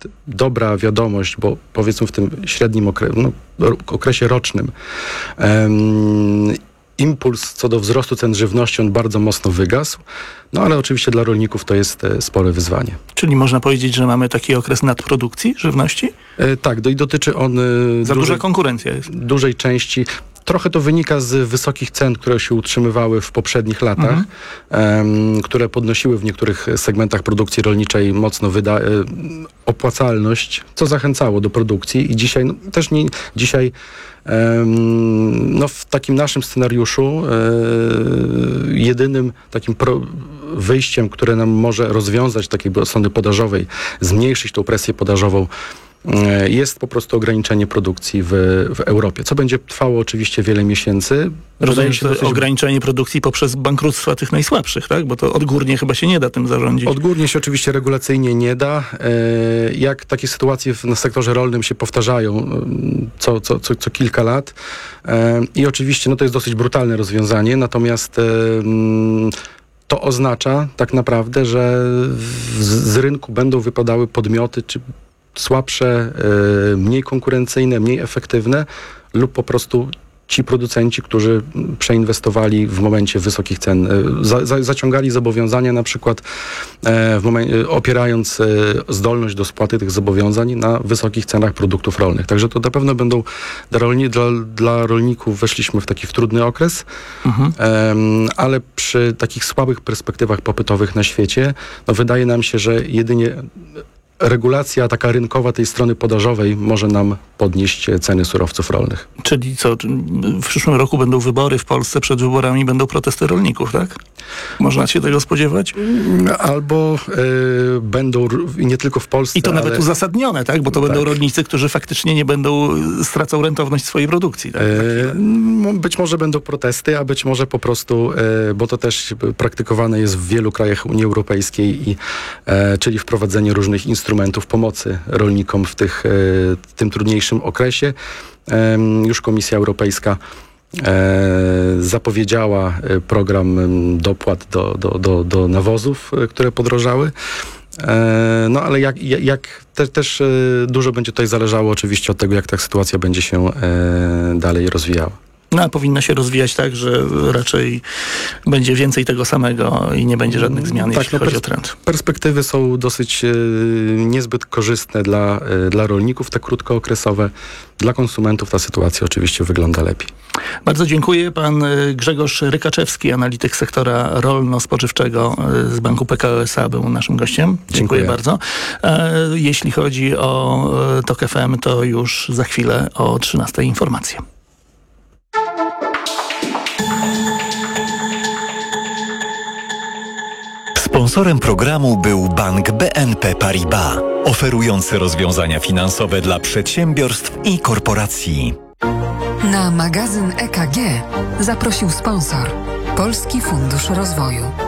jest dobra wiadomość, bo powiedzmy w tym średnim okresie rocznym impuls co do wzrostu cen żywności, on bardzo mocno wygasł, ale oczywiście dla rolników to jest spore wyzwanie. Czyli można powiedzieć, że mamy taki okres nadprodukcji żywności? Tak, i dotyczy on duża konkurencja jest. Dużej części. Trochę to wynika z wysokich cen, które się utrzymywały w poprzednich latach, które podnosiły w niektórych segmentach produkcji rolniczej mocno opłacalność, co zachęcało do produkcji i dzisiaj w takim naszym scenariuszu jedynym takim wyjściem, które nam może rozwiązać takiej strony podażowej, zmniejszyć tą presję podażową, jest po prostu ograniczenie produkcji w Europie, co będzie trwało oczywiście wiele miesięcy. Rozumiem, że ograniczenie produkcji poprzez bankructwa tych najsłabszych, tak? Bo to odgórnie chyba się nie da tym zarządzić. Odgórnie się oczywiście regulacyjnie nie da. Jak takie sytuacje na sektorze rolnym się powtarzają co kilka lat i oczywiście to jest dosyć brutalne rozwiązanie, natomiast to oznacza tak naprawdę, że z rynku będą wypadały podmioty czy słabsze, mniej konkurencyjne, mniej efektywne lub po prostu ci producenci, którzy przeinwestowali w momencie wysokich cen, zaciągali zobowiązania na przykład opierając zdolność do spłaty tych zobowiązań na wysokich cenach produktów rolnych. Także to na pewno będą dla rolników weszliśmy w taki trudny okres, ale przy takich słabych perspektywach popytowych na świecie, wydaje nam się, że jedynie regulacja taka rynkowa tej strony podażowej może nam podnieść ceny surowców rolnych. Czyli co, w przyszłym roku będą wybory w Polsce, przed wyborami będą protesty rolników, tak? Można się tego spodziewać? Albo będą, nie tylko w Polsce, i to nawet uzasadnione, tak? Bo to będą rolnicy, którzy faktycznie nie będą stracą rentowność swojej produkcji. Tak? Być może będą protesty, a być może po prostu, bo to też praktykowane jest w wielu krajach Unii Europejskiej, czyli wprowadzenie różnych instrumentów pomocy rolnikom w tym trudniejszym okresie. Już Komisja Europejska zapowiedziała program dopłat do nawozów, które podrożały. Ale też dużo będzie tutaj zależało oczywiście od tego, jak ta sytuacja będzie się dalej rozwijała. A powinna się rozwijać tak, że raczej będzie więcej tego samego i nie będzie żadnych zmian, jeśli chodzi o trend. Perspektywy są dosyć niezbyt korzystne dla rolników, te krótkookresowe. Dla konsumentów ta sytuacja oczywiście wygląda lepiej. Bardzo dziękuję. Pan Grzegorz Rykaczewski, analityk sektora rolno-spożywczego z Banku Pekao SA, był naszym gościem. Dziękuję bardzo. Jeśli chodzi o TOK FM, to już za chwilę o 13:00 informacje. Sponsorem programu był Bank BNP Paribas, oferujący rozwiązania finansowe dla przedsiębiorstw i korporacji. Na magazyn EKG zaprosił sponsor Polski Fundusz Rozwoju.